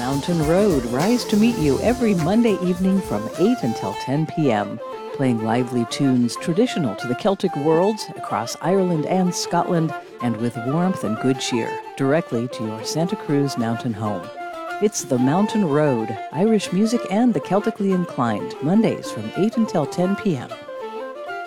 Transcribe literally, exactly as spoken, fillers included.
Mountain Road rise to meet you every Monday evening from eight until ten p.m., playing lively tunes traditional to the Celtic worlds across Ireland and Scotland, and with warmth and good cheer, directly to your Santa Cruz mountain home. It's the Mountain Road, Irish music and the Celtically inclined, Mondays from eight until ten p.m.